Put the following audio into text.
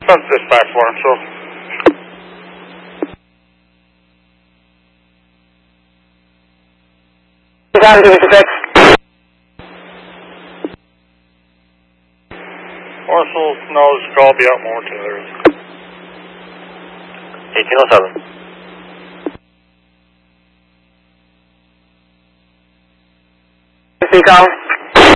Sun's dispatch for him, so. Got it, dispatch. Marshall knows call be out more Taylor. 1807. Call.